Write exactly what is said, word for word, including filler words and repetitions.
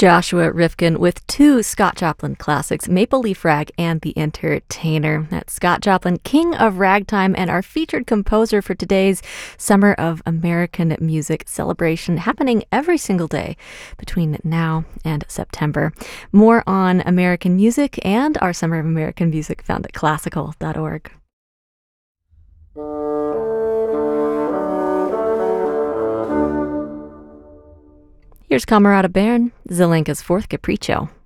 Joshua Rifkin with two Scott Joplin classics, Maple Leaf Rag and The Entertainer. That's Scott Joplin, king of ragtime, and our featured composer for today's Summer of American Music celebration, happening every single day between now and September. More on American music and our Summer of American Music found at classical dot org. Here's Camerata Bern, Zelenka's fourth Capriccio.